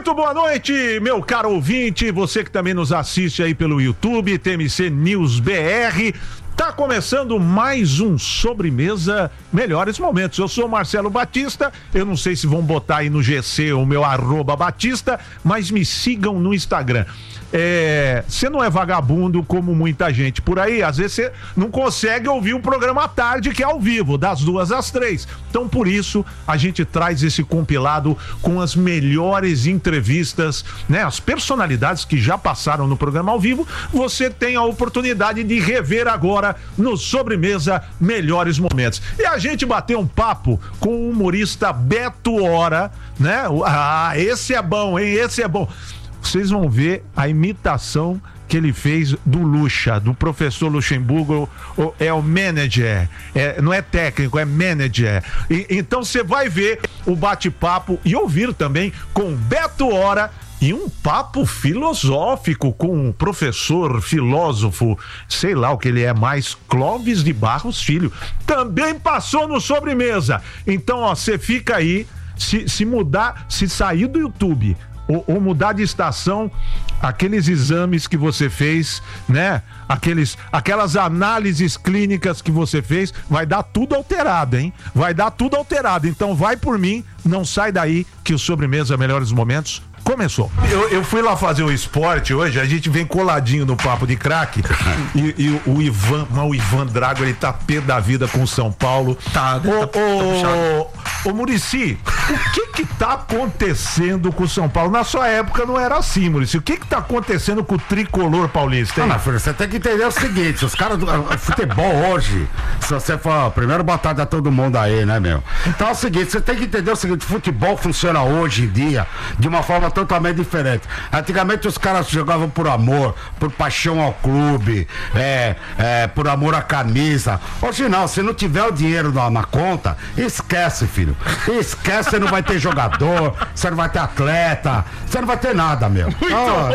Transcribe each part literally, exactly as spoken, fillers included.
Muito boa noite, meu caro ouvinte, você que também nos assiste aí pelo YouTube, T M C News B R. Tá começando mais um Sobremesa Melhores Momentos. Eu sou Marcelo Batista, eu não sei se vão botar aí no G C o meu arroba Batista, mas me sigam no Instagram. É, você não é vagabundo como muita gente por aí, às vezes você não consegue ouvir um programa à tarde que é ao vivo, das duas às três. Então por isso a gente traz esse compilado com as melhores entrevistas, né? As personalidades que já passaram no programa ao vivo, você tem a oportunidade de rever agora no Sobremesa Melhores Momentos. E a gente bateu um papo com o humorista Beto Hora, né? Ah, esse é bom, hein? Esse é bom. Vocês vão ver a imitação que ele fez do Lucha, do professor Luxemburgo. É o manager, é, não é técnico, é manager. E, então você vai ver o bate-papo e ouvir também com Beto Hora e um papo filosófico com o professor, filósofo, sei lá o que ele é mais, Clóvis de Barros Filho. Também passou no Sobremesa. Então, ó, você fica aí, se, se mudar, se sair do YouTube Ou, ou mudar de estação, aqueles exames que você fez, né? Aqueles, aquelas análises clínicas que você fez, vai dar tudo alterado, hein? Vai dar tudo alterado. Então vai por mim, não sai daí que o Sobremesa Melhores Momentos começou. Eu, eu fui lá fazer o esporte hoje, a gente vem coladinho no papo de craque e, e o Ivan, mas o Ivan Drago, ele tá pé da vida com o São Paulo. Tá, ô, tá, ô, tá ô Muricy, o que que tá acontecendo com o São Paulo? Na sua época não era assim, Muricy. O que que tá acontecendo com o tricolor paulista, hein? Ah, filho, você tem que entender o seguinte, os caras do futebol hoje, se você for, primeiro batalha todo mundo aí, né, meu? Então é o seguinte, você tem que entender o seguinte, futebol funciona hoje em dia de uma forma totalmente diferente. Antigamente os caras jogavam por amor, por paixão ao clube, é, é, por amor à camisa. Hoje não, se não tiver o dinheiro na, na conta, esquece, filho. Esquece, você não vai ter jogador, você não vai ter atleta, você não vai ter nada, meu. Muito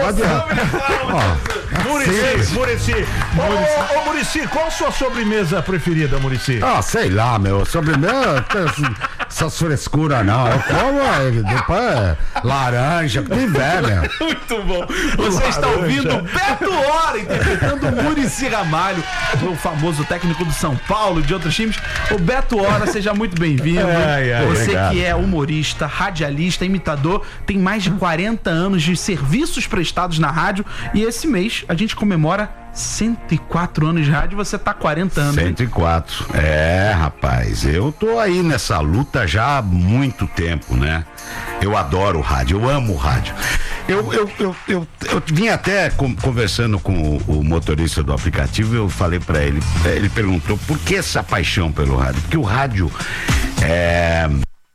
bom, Muricy, Muricy. Ô, ô, Muricy, qual a sua sobremesa preferida, Muricy? Ah, sei lá, meu. Sobremesa, essas frescuras não. Eu como, depois laranja. Já que tiver, né? Muito bom. Você está ouvindo Beto Hora interpretando o Muricy Ramalho, o famoso técnico do São Paulo, de outros times. O Beto Hora, seja muito bem-vindo. Ai, ai, Você obrigado. Que é humorista, radialista, imitador, tem mais de quarenta anos de serviços prestados na rádio e esse mês a gente comemora cento e quatro anos de rádio, você tá quarenta anos. cento e quatro. Hein? É, rapaz, eu tô aí nessa luta já há muito tempo, né? Eu adoro o rádio, eu amo o rádio. Eu, eu, eu, eu, eu vim até com, conversando com o, o motorista do aplicativo, eu falei pra ele, ele perguntou por que essa paixão pelo rádio? Porque o rádio é...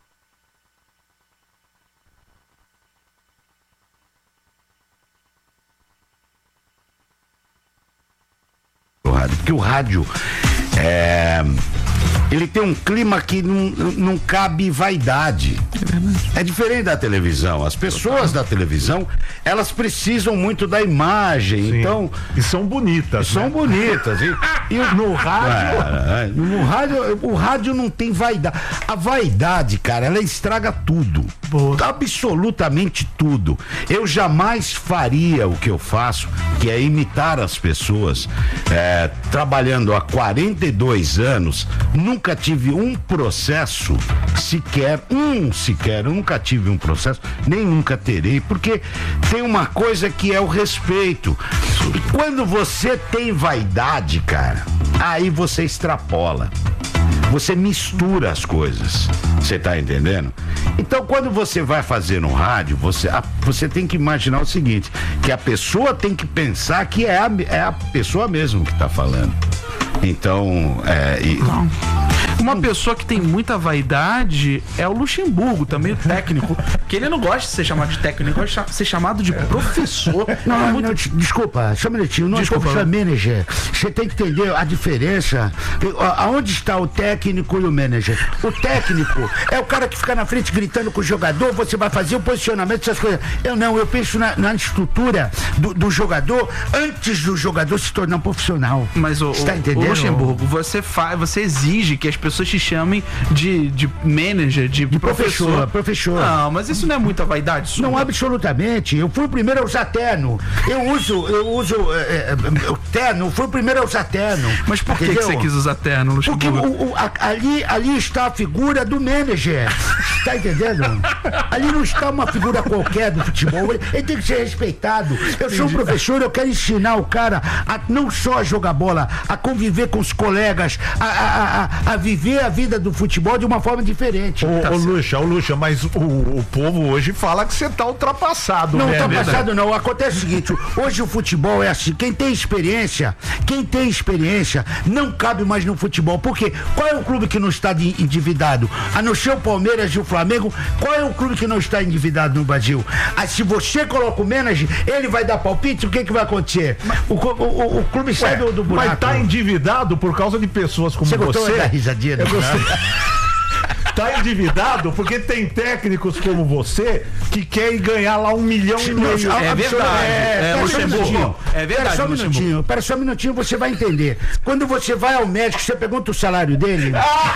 Porque o rádio é, ele tem um clima que não, não cabe vaidade. É diferente da televisão. As pessoas da televisão, elas precisam muito da imagem. Sim. Então, e são bonitas. São né? bonitas. E, e no rádio, é, no rádio, o rádio não tem vaidade. A vaidade, cara, ela estraga tudo. Boa. Absolutamente tudo. Eu jamais faria o que eu faço, que é imitar as pessoas. É, trabalhando há quarenta e dois anos, nunca tive um processo sequer, um sequer, eu nunca tive um processo, nem nunca terei, porque tem uma coisa que é o respeito. E quando você tem vaidade, cara, aí você extrapola. Você mistura as coisas. Você tá entendendo? Então, quando você vai fazer no rádio, você, a, você tem que imaginar o seguinte, que a pessoa tem que pensar que é a, é a pessoa mesmo que tá falando. Então, é... E... Uma pessoa que tem muita vaidade é o Luxemburgo, também o técnico, que ele não gosta de ser chamado de técnico, ele gosta de ser chamado de professor. Não, não, muito... não, desculpa, só um minutinho, não desculpa, é professor, é manager. Você tem que entender a diferença. Aonde está o técnico e o manager? O técnico é o cara que fica na frente gritando com o jogador, você vai fazer o posicionamento, essas coisas. Eu não, eu penso na, na estrutura do, do jogador antes do jogador se tornar um profissional. Mas o, tá o Luxemburgo, você, faz, você exige que as pessoas te chamem de, de manager, de, De professor. professor, professor. Não, mas isso não é muita vaidade sua? Não, absolutamente. Eu fui o primeiro a usar terno. Eu uso, eu uso é, é, terno, fui o primeiro a usar terno. Mas por que, que entendeu? você quis usar terno, Porque Luxemburgo? o, o, a, ali, ali está a figura do manager. Tá entendendo? Ali não está uma figura qualquer do futebol. Ele, ele tem que ser respeitado. Eu sou um professor, eu quero ensinar o cara a não só a jogar bola, a conviver com os colegas, a, a, a, a viver a vida do futebol de uma forma diferente. Ô, Tá ô certo? Luxa, ô Luxa, mas o, o povo hoje fala que você tá ultrapassado, Não né? tá né? passado não, acontece o seguinte, hoje o futebol é assim, quem tem experiência, quem tem experiência não cabe mais no futebol, porque qual é o clube que não está de endividado? A não ser o Palmeiras e o Flamengo, qual é o clube que não está endividado no Brasil? Ah, se você coloca o manager, ele vai dar palpite, o que que vai acontecer? O, o, o, o clube sai do, do buraco. Mas tá endividado por causa de pessoas como Você você. gostou da risadinha? Eu gostei. Tá endividado porque tem técnicos como você que querem ganhar lá um milhão e meio. É verdade. É, pera só um Luxemburgo. minutinho. É verdade, Pera só um Luxemburgo. minutinho, pera só um minutinho, você vai entender. Quando você vai ao médico, você pergunta o salário dele.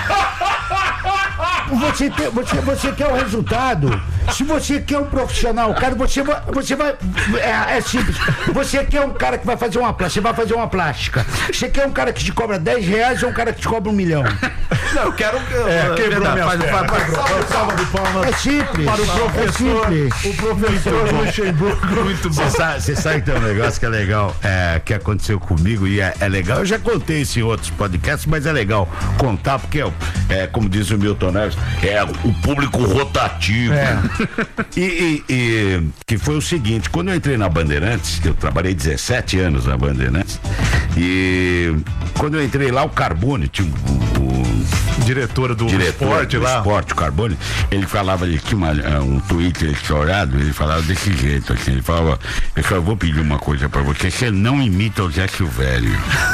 Você, tem, você, você quer o resultado. Se você quer um profissional, cara, você vai. Você vai é, é simples. Você quer um cara que vai fazer uma plástica, você vai fazer uma plástica. Você quer um cara que te cobra dez reais ou um cara que te cobra um milhão? Não, eu quero. É, quebrou verdade, minhas faz- pernas. faz- faz- Salva de palmas É simples. para o professor, É simples. o professor Luxemburgo. Muito bom. Você sabe, você sabe que tem um negócio que é legal, é, que aconteceu comigo e é, é legal. Eu já contei isso em outros podcasts, mas é legal contar porque, é, como diz o Milton Neves, é o público rotativo. É. E, e- e que foi o seguinte: quando eu entrei na Bandeirantes, eu trabalhei dezessete anos na Bandeirantes, e quando eu entrei lá, o Carbone tinha o, o Diretor do diretor esporte do lá. esporte, o Carbone, ele falava, ele tinha uma, um Twitter estourado, ele falava desse jeito, assim, ele falava, eu só vou pedir uma coisa pra você, você não imita o Zé Silvério.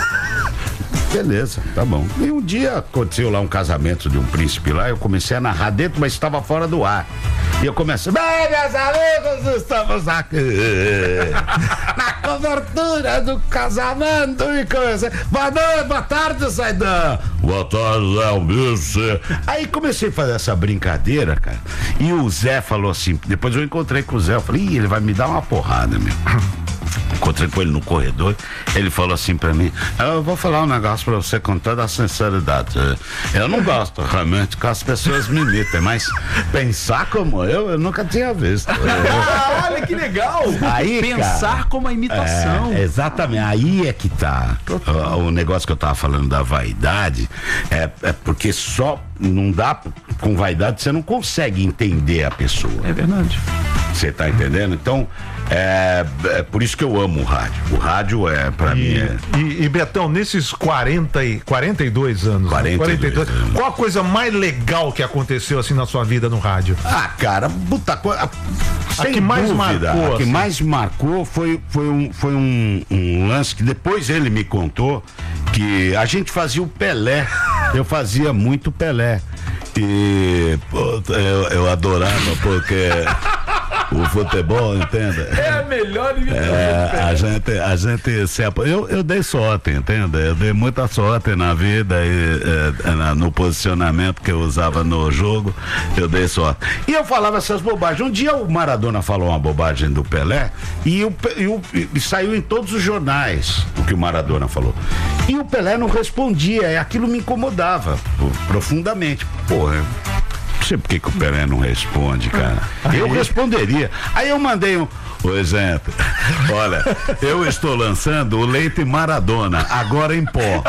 Beleza, tá bom. E um dia aconteceu lá um casamento de um príncipe lá, eu comecei a narrar dentro, mas estava fora do ar. E eu comecei, bem, meus amigos, estamos aqui na cobertura do casamento e comecei, boa noite, boa tarde, Zaidan. Boa tarde, Zé Albice. Aí comecei a fazer essa brincadeira, cara, e o Zé falou assim, depois eu encontrei com o Zé, eu falei, ih, ele vai me dar uma porrada, meu. Encontrei com ele no corredor, ele falou assim pra mim, eu vou falar um negócio pra você com toda a sinceridade, eu não gosto realmente que as pessoas me imitem, mas pensar como eu, eu nunca tinha visto. Ah, olha que legal! Aí, Pensar cara, como a imitação. É, exatamente, aí é que tá o, o negócio que eu tava falando da vaidade, é, é porque só não dá, com vaidade você não consegue entender a pessoa. É verdade. Você tá entendendo? Então, é, é por isso que eu amo o rádio. O rádio é, pra mim, E, é... e, e, Betão, nesses quarenta e, quarenta e dois anos, né? quarenta e dois anos. qual a coisa mais legal que aconteceu assim na sua vida no rádio? Ah, cara, puta coisa. A que mais marcou, A que assim? mais marcou foi, foi, um, foi um, um lance que depois ele me contou que a gente fazia o Pelé. Eu fazia muito Pelé. E pô, eu, eu adorava porque o futebol, entende? É a melhor imitação. É, a gente, a gente se apa- eu, eu dei sorte, entende? Eu dei muita sorte na vida e é, na- no posicionamento que eu usava no jogo, eu dei sorte. E eu falava essas bobagens. Um dia o Maradona falou uma bobagem do Pelé e, o, Pe- e, o, e saiu em todos os jornais o que o Maradona falou. E o Pelé não respondia, e aquilo me incomodava pô, profundamente. Porra. Não sei por que que o Pelé não responde, cara. Eu responderia. Aí eu mandei um. Ô, exemplo. Olha, eu estou lançando o leite Maradona, agora em pó.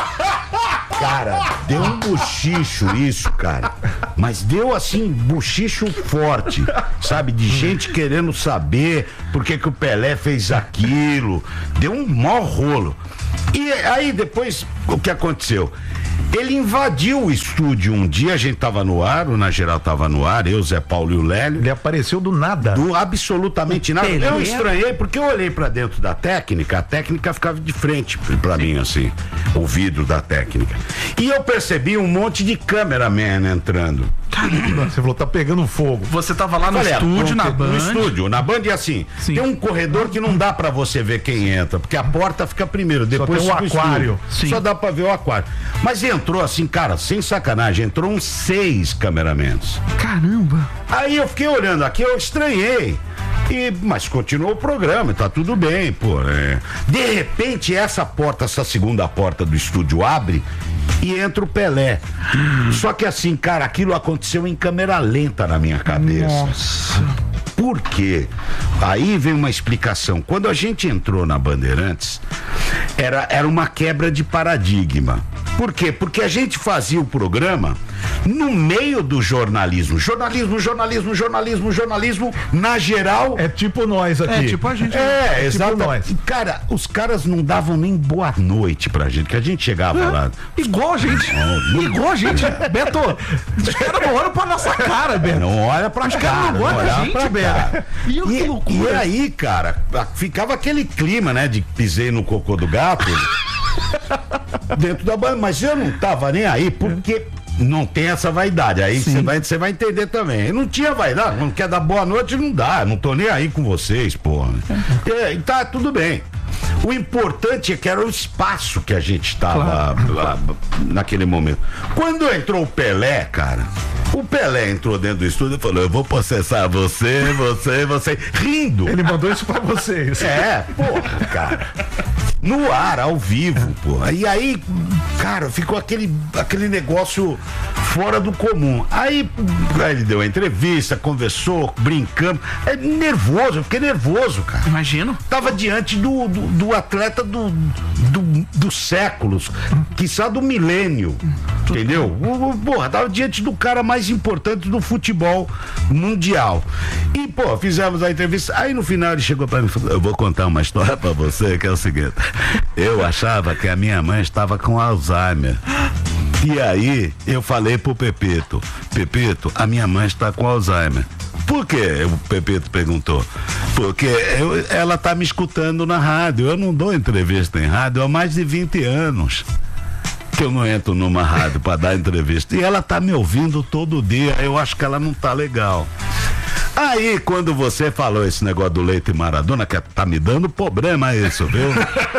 Cara, deu um bochicho isso, cara. Mas deu assim, bochicho forte, sabe? De gente querendo saber por que que o Pelé fez aquilo. Deu um maior rolo. E aí depois, o que aconteceu? Ele invadiu o estúdio um dia, a gente tava no ar, o Na Geral tava no ar, eu, Zé Paulo e o Lélio. Ele apareceu do nada. Do absolutamente nada. Pelé? Eu estranhei porque eu olhei pra dentro da técnica, a técnica ficava de frente pra mim, assim, o vidro da técnica. E eu percebi um monte de cameraman entrando. Caramba, você falou, tá pegando fogo. Você tava lá no Falei, ah, estúdio, na pronto, Band. No estúdio, na Band e assim, Sim. tem um corredor que não dá pra você ver quem entra, porque a porta fica primeiro, depois tem um fica o aquário. estúdio. Sim. Só dá pra ver o aquário. Mas entrou assim, cara, sem sacanagem, entrou uns seis cameramentos. Caramba! Aí eu fiquei olhando aqui, eu estranhei. E, mas continuou o programa, tá tudo bem, pô. É. De repente, essa porta, essa segunda porta do estúdio abre e entra o Pelé. Hum. Só que assim, cara, aquilo aconteceu em câmera lenta na minha cabeça. Nossa. Por quê? Aí vem uma explicação. Quando a gente entrou na Bandeirantes, era, era uma quebra de paradigma. Por quê? Porque a gente fazia o programa no meio do jornalismo. Jornalismo, jornalismo, jornalismo, jornalismo, na geral. É tipo nós aqui. É tipo a gente. É, é exato. Tipo nós. Cara, os caras não davam nem boa noite pra gente, que a gente chegava é, lá. Igual a gente. Oh, igual a gente. Beto, os caras não olham pra nossa cara, Beto. Não olha pra os cara. Os caras não olham pra gente, Beto. E, e, e aí, cara, ficava aquele clima, né, de pisei no cocô do gato dentro da banda, mas eu não tava nem aí, porque não tem essa vaidade. Aí você vai, você vai entender também. Eu não tinha vaidade, não quer dar boa noite, não dá. Não tô nem aí com vocês, porra. É, tá, tudo bem. O importante é que era o espaço que a gente estava claro. lá, naquele momento. Quando entrou o Pelé, cara, o Pelé entrou dentro do estúdio e falou: eu vou processar você, você, você, rindo. Ele mandou isso pra vocês. É, porra, cara. No ar, ao vivo, porra. E aí, cara, ficou aquele, aquele negócio fora do comum. Aí, aí ele deu a entrevista, conversou, brincando. É nervoso, eu fiquei nervoso, cara. Imagino. Tava diante do, do, do atleta do, do, dos séculos, quiçá do milênio, entendeu? O, o, porra, tava diante do cara mais importante do futebol mundial. E, pô, fizemos a entrevista. Aí no final ele chegou pra mim e falou: eu vou contar uma história pra você, que é o seguinte. Eu achava que a minha mãe estava com Alzheimer. E aí eu falei pro Pepito: Pepito, a minha mãe está com Alzheimer. Por quê? O Pepito perguntou. Porque eu, ela tá me escutando na rádio. Eu não dou entrevista em rádio há mais de vinte anos que eu não entro numa rádio para dar entrevista. E ela tá me ouvindo todo dia. Eu acho que ela não tá legal. Aí, quando você falou esse negócio do Leite Maradona, que tá me dando problema isso, viu?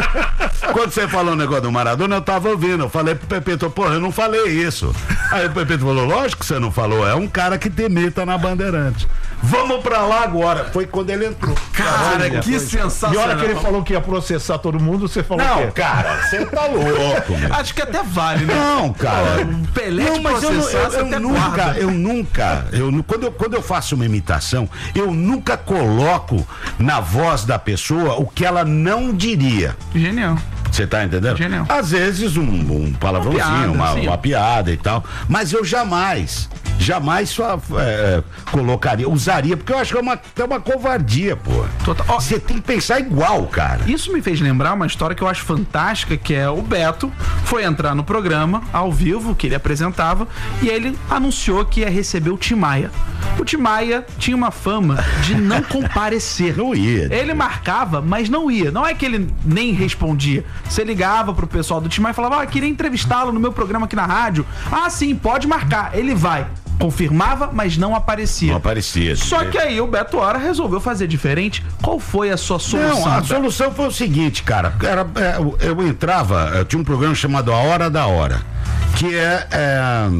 Quando você falou o negócio do Maradona, eu tava ouvindo. Eu falei pro Pepito: porra, eu não falei isso. Aí o Pepito falou: lógico que você não falou, é um cara que te imita na Bandeirante. Vamos pra lá agora. Foi quando ele entrou. Cara, que foi. Sensacional. E a hora que ele falou que ia processar todo mundo, você falou o quê? Não, cara, você tá louco, meu. Acho que até vale, né? Não, cara. O Pelé não, mas eu, eu, eu, até nunca, guarda. eu nunca, eu quando eu quando eu faço uma imitação, eu nunca coloco na voz da pessoa o que ela não diria. Genial. Você tá entendendo? Genial. Às vezes um, um palavrãozinho, uma, piada, uma, uma piada e tal, mas eu jamais, jamais só é, colocaria, usaria, porque eu acho que é uma, é uma covardia, pô. Você oh, tem que pensar igual, cara. Isso me fez lembrar uma história que eu acho fantástica, que é o Beto foi entrar no programa, ao vivo, que ele apresentava, e aí ele anunciou que ia receber o Tim Maia. O Tim Maia tinha uma fama de não comparecer. Não ia. Ele marcava, mas não ia. Não é que ele nem respondia. Você ligava pro pessoal do Tim Maia e falava: ah, queria entrevistá-lo no meu programa aqui na rádio. Ah, sim, pode marcar. Ele vai. Confirmava, mas não aparecia. Não aparecia. Só que aí o Beto Hora resolveu fazer diferente. Qual foi a sua solução? Não, a Beto? solução foi o seguinte, cara. Era, eu, eu entrava, eu tinha um programa chamado A Hora da Hora, que é, é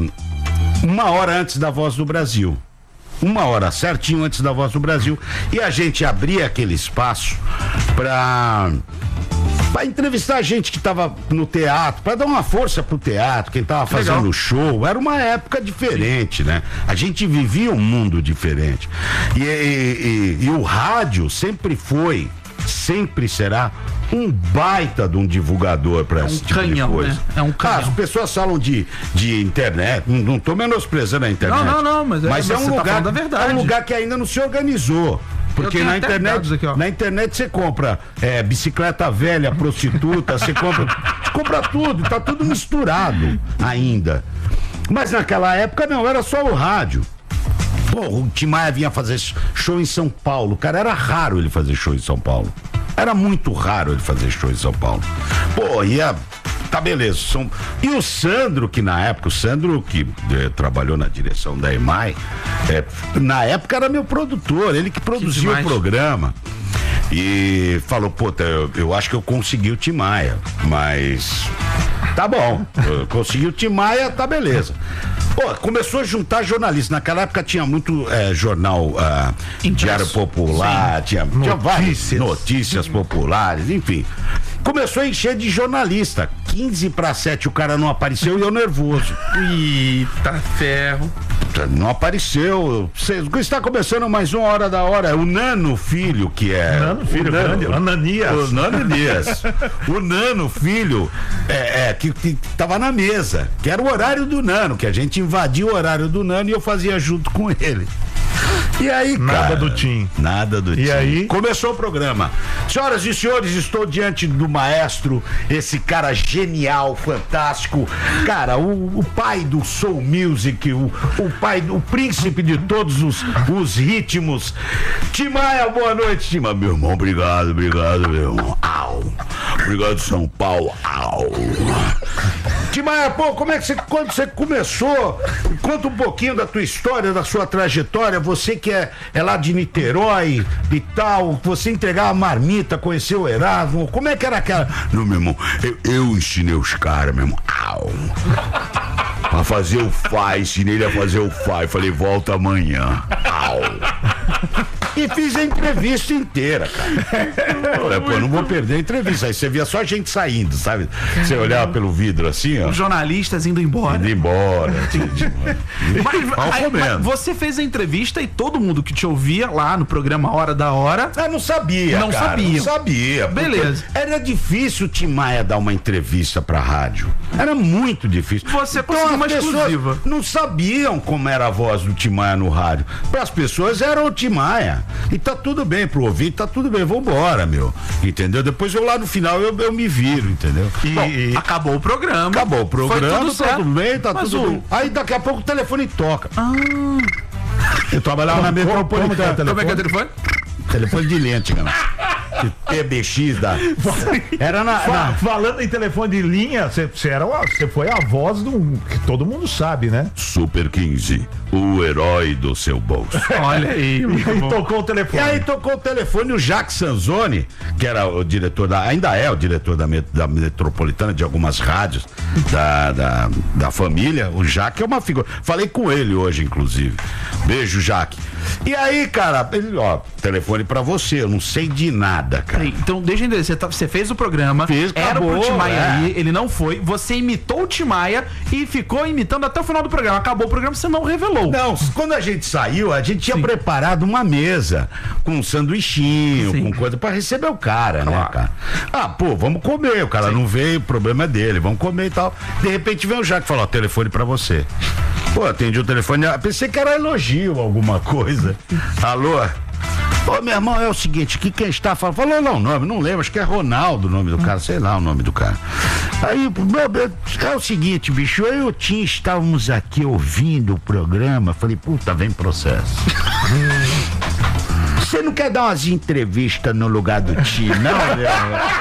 uma hora antes da Voz do Brasil. Uma hora certinho antes da Voz do Brasil. E a gente abria aquele espaço pra... pra entrevistar a gente que tava no teatro, pra dar uma força pro teatro, quem tava fazendo Legal. show. Era uma época diferente, né? A gente vivia um mundo diferente. E, e, e, e o rádio sempre foi, sempre será um baita de um divulgador para esse um tipo canhão, de coisa. Né? É um canhão. Ah, as pessoas falam de, de internet, não, não tô menosprezando a internet. Não, não, não, mas, mas é, é um lugar, tá da verdade. É um lugar que ainda não se organizou. Porque na internet, aqui, na internet você compra é, bicicleta velha, prostituta, você compra, você compra tudo, tá tudo misturado ainda. Mas naquela época não, era só o rádio. Pô, o Tim Maia vinha fazer show em São Paulo, cara, era raro ele fazer show em São Paulo. Era muito raro ele fazer show em São Paulo. Pô, ia... Tá, beleza. São... E o Sandro, que na época, o Sandro que eh, trabalhou na direção da E M A I, eh, na época era meu produtor, ele que produziu que o programa. E falou: pô, eu, eu acho que eu consegui o Tim Maia, mas Tá bom, conseguiu o Timaya, tá beleza. Pô, começou a juntar jornalistas. Naquela época tinha muito é, jornal uh, Diário Popular, Sim. tinha, tinha várias notícias populares, enfim. Começou a encher de jornalista. quinze para sete o cara não apareceu e eu nervoso. Eita ferro. Não apareceu. Cês, está começando mais uma hora da hora. O Nano Filho, que é. Nano Filho, grande. O Ananias. O Ananias. O Nano Filho, é, é, que, que tava na mesa, que era o horário do Nano, que a gente invadiu o horário do Nano e eu fazia junto com ele. E aí, cara, nada do Tim. Nada do Tim. E aí? Começou o programa. Senhoras e senhores, estou diante do maestro, esse cara genial, fantástico. Cara, o, o pai do soul music, o, o pai, o príncipe de todos os, os ritmos. Timaya, boa noite, Timaya. Meu irmão, obrigado, obrigado, meu irmão. Au. Obrigado, São Paulo. Au. Timaya, pô, como é que você, quando você começou, conta um pouquinho da tua história, da sua trajetória, você que é, é lá de Niterói e tal, você entregava marmita, conheceu o Erasmo, como é que era aquela? Não, meu irmão, eu, eu ensinei os caras, meu irmão, au, a fazer o Fá, ensinei ele a fazer o Fá, e falei, volta amanhã, au. E fiz a entrevista inteira, cara. Olha, pô, não vou perder a entrevista. Aí você via só a gente saindo, sabe? Você olhava pelo vidro assim, ó. Os jornalistas indo embora. Indo embora. mas, aí, mas você fez a entrevista e todo mundo que te ouvia lá no programa Hora da Hora. Ah, não sabia. Não cara, sabia. Não sabia. Beleza. Era difícil o Timaya dar uma entrevista pra rádio. Era muito difícil. Você conseguiu então, uma as pessoas exclusiva. Não sabiam como era a voz do Timaya no rádio. Para as pessoas era o Timaya. E tá tudo bem pro ouvinte, tá tudo bem, vambora, meu. Entendeu? Depois eu lá no final eu, eu me viro, entendeu? E, Bom, e acabou o programa. Acabou o programa, tudo tá tudo bem, tá Mas tudo o... bem. Aí daqui a pouco o telefone toca. Ah. Eu trabalhava na Metropolitana. Como é que é o telefone? Telefone de linha, antigamente. T B X da. Era na, na... Falando em telefone de linha, você era você foi a voz do que todo mundo sabe, né? Super quinze, o herói do seu bolso. Olha aí. E aí tocou o telefone. E aí tocou o telefone o Jacques Sanzoni, que era o diretor da, ainda é o diretor da, da Metropolitana, de algumas rádios da, da, da família. O Jacques é uma figura. Falei com ele hoje, inclusive. Beijo, Jacques. E aí, cara, ele, ó, telefone pra você, eu não sei de nada, cara. Então, deixa eu entender, você, tá, você fez o programa, Fiz, era acabou, pro Timaya é. ali, ele não foi, você imitou o Timaya e ficou imitando até o final do programa. Acabou o programa, você não revelou. Não, quando a gente saiu, a gente tinha Sim. preparado uma mesa com um sanduichinho, Sim. com coisa pra receber o cara, claro. né, cara? Ah, pô, vamos comer, o cara Sim. não veio, o problema é dele, vamos comer e tal. De repente vem o Jacques e fala, ó, telefone pra você. Pô, atendi o telefone, pensei que era elogio, alguma coisa. Alô? Ô, meu irmão, é o seguinte, que quem está falando? Falou não, o nome, não lembro, acho que é Ronaldo o nome do cara, sei lá o nome do cara. Aí, é o seguinte, bicho, eu e o Tim estávamos aqui ouvindo o programa, falei, puta, vem processo. Você não quer dar umas entrevistas no lugar do Tim, não, meu?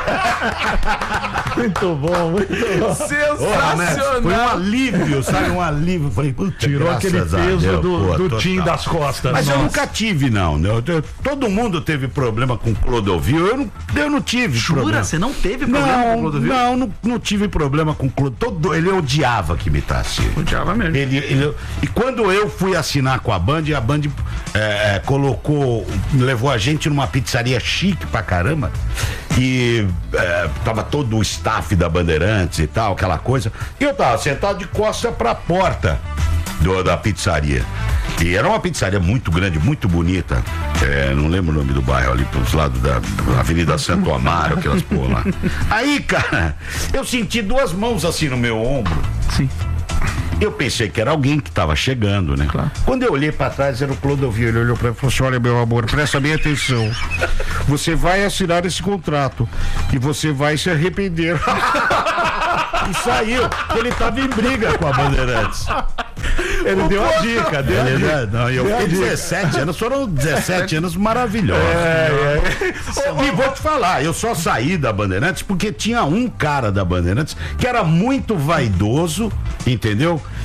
Muito bom, muito bom. Sensacional. Foi um alívio, sabe? Um alívio. Falei, tirou aquele peso Deus, do, pô, do Tim das costas. Mas Nossa. eu nunca tive, não. Eu, eu, todo mundo teve problema com Clodovil. Eu não, eu não tive. Jura? Problema. Você não teve problema não, com Clodovil? Não, não, não tive problema com Clodovil. Ele odiava que imitasse. Odiava mesmo. Ele, ele, e quando eu fui assinar com a Band, a Band é, é, colocou, levou a gente numa pizzaria chique pra caramba. E é, tava todo o staff da Bandeirantes e tal, aquela coisa. E eu tava sentado de costas pra porta do, da pizzaria. E era uma pizzaria muito grande, muito bonita. É, não lembro o nome do bairro, ali pros lados da, da Avenida Santo Amaro, aquelas porra lá. Aí, cara, eu senti duas mãos assim no meu ombro. Sim. Eu pensei que era alguém que estava chegando, né? Claro. Quando eu olhei para trás, era o Clodovil. Ele olhou para mim e falou assim: olha, meu amor, presta bem atenção. Você vai assinar esse contrato e você vai se arrepender. E saiu. Ele estava em briga com a Bandeirantes. Ele o deu a dica, deu ele, a dica. Não, eu fiquei dezessete anos, foram dezessete anos maravilhosos. É, é. E vou te falar, eu só saí da Bandeirantes porque tinha um cara da Bandeirantes que era muito vaidoso, entendeu?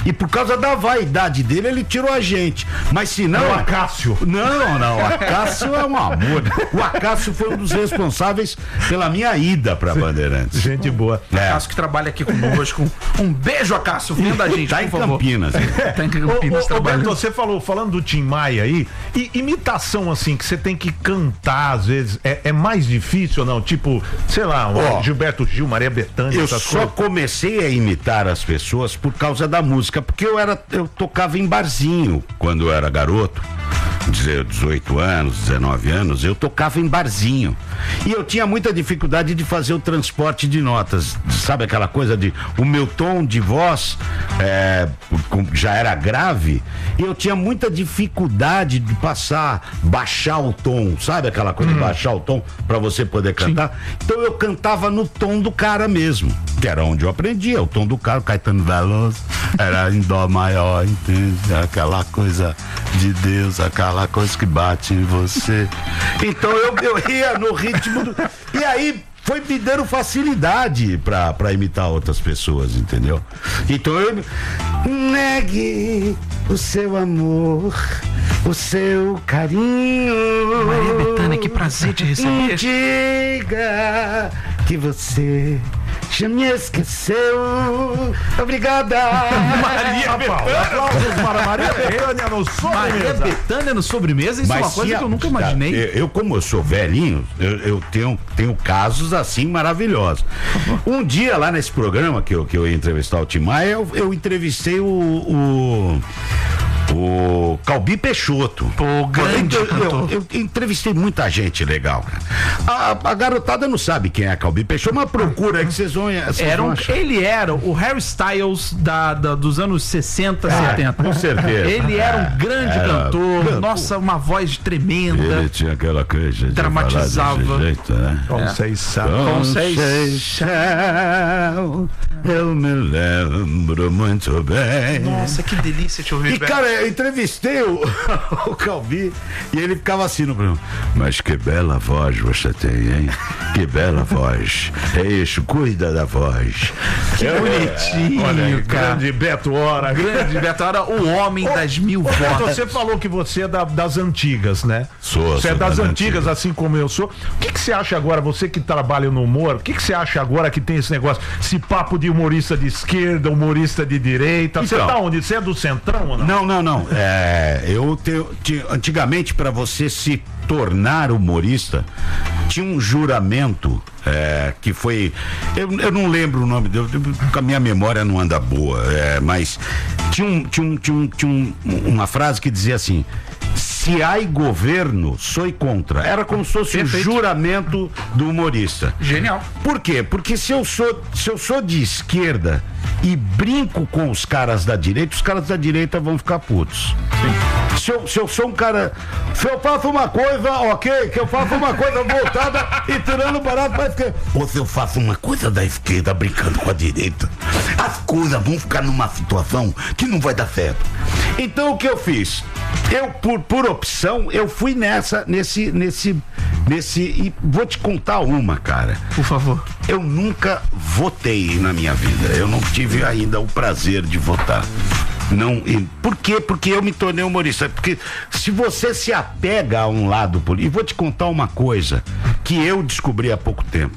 E por causa da vaidade dele, ele tirou a gente. Mas se não... O Acácio. Não, não, o Acácio é um amor. O Acácio foi um dos responsáveis pela minha ida pra Bandeirantes. Gente boa. É. Acácio que trabalha aqui conosco. Um beijo, Acácio. Vem da gente, Tá por em favor. Campinas. Tá em Ô, Campinas ô, ô, trabalhando. Beto, você falou, falando do Tim Maia aí, e imitação assim, que você tem que cantar às vezes, é, é mais difícil ou não? Tipo, sei lá, o Ó, Gilberto Gil, Maria Bethânia, Eu essas só coisas. comecei a imitar as pessoas por causa da música, porque eu era, eu tocava em barzinho quando eu era garoto, dezoito anos, dezenove anos, eu tocava em barzinho. E eu tinha muita dificuldade de fazer o transporte de notas. Sabe aquela coisa de o meu tom de voz é, já era grave, e eu tinha muita dificuldade de passar, baixar o tom, sabe aquela coisa hum. de baixar o tom para você poder cantar? Sim. Então eu cantava no tom do cara mesmo, que era onde eu aprendia, o tom do cara, o Caetano Veloso, era em dó maior, entende? Aquela coisa de Deus, aquela coisa que bate em você. Então eu, eu ia no ritmo do... E aí foi me dando facilidade pra, pra imitar outras pessoas, entendeu? Então eu... Negue o seu amor, o seu carinho. Maria Bethânia, que prazer te receber. Diga que você já me esqueceu. Obrigada. Maria Bethânia. Aplausos para Maria Bethânia no Maria sobremesa. Bethânia no sobremesa, isso Mas é uma coisa se a- que eu nunca tá, imaginei. Eu, eu, como eu sou velhinho, eu, eu tenho, tenho casos assim maravilhosos. Um dia lá nesse programa que eu, que eu ia entrevistar o Tim Maia, eu, eu entrevistei o, o, o Calbi Peixoto. Pô, grande eu, eu, cantor. eu, eu entrevistei muita gente legal, cara. A, a garotada não sabe quem é Calbi Peixoto, mas procura aí que vocês vão, vocês Era vão um, achar. ele era o Harry Styles da, da- dos anos sessenta, setenta. com certeza. Ele era um grande Era. cantor, Cantor. nossa, uma voz tremenda. Ele tinha aquela coisa de Dramatizava. falar desse jeito, né? Conceição. Conceição. Conceição, eu me lembro muito bem. Nossa, que delícia te ouvir, E Beto. cara, eu entrevistei o, o Calbi e ele ficava assim no programa. Mas que bela voz você tem, hein? Que bela voz. É isso, cuida da voz. Que bonitinho, Olha aí, cara. grande Beto Hora. Grande Beto, era o homem das mil Ô, Beto, vozes. você falou que você é da- das antigas, né? Sou, Você é sou das das antigas, antigas. assim como eu sou. O que, que você acha agora, você que trabalha no humor, o que, que você acha agora que tem esse negócio, esse papo de humorista de esquerda, humorista de direita? Você Então. tá onde? Você é do Centrão ou não? Não, não, não. É, eu tenho, tinha- antigamente, para você se tornar humorista, tinha um juramento é, que foi. Eu, eu não lembro o nome dele, porque a minha memória não anda boa, é, mas tinha, um, tinha, um, tinha, um, tinha um, uma frase que dizia assim: se há governo, sou contra. Era como se fosse Perfeito. o juramento do humorista. Genial. Por quê? Porque se eu sou, se eu sou de esquerda e brinco com os caras da direita, os caras da direita vão ficar putos. Se eu, se eu sou um cara. Se eu faço uma coisa, ok, que eu faço uma coisa voltada e tirando barato pra esquerda. Ou se eu faço uma coisa da esquerda brincando com a direita, as coisas vão ficar numa situação que não vai dar certo. Então o que eu fiz? Eu, por, por opção, eu fui nessa, nesse, nesse, nesse. E vou te contar uma, cara. Por favor. Eu nunca votei na minha vida. Eu não tive ainda o prazer de votar. Não, e por quê? Porque eu me tornei humorista. Porque se você se apega a um lado político, e vou te contar uma coisa que eu descobri há pouco tempo.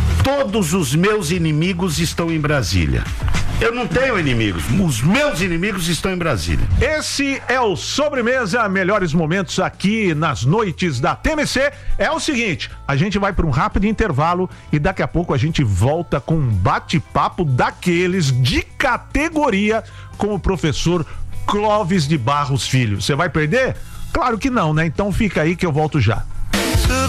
Todos os meus inimigos estão em Brasília. Eu não tenho inimigos. Os meus inimigos estão em Brasília. Esse é o Sobremesa, melhores momentos aqui nas noites da T M C. É o seguinte, a gente vai para um rápido intervalo e daqui a pouco a gente volta com um bate-papo daqueles de categoria com o professor Clóvis de Barros Filho. Você vai perder? Claro que não, né? Então fica aí que eu volto já.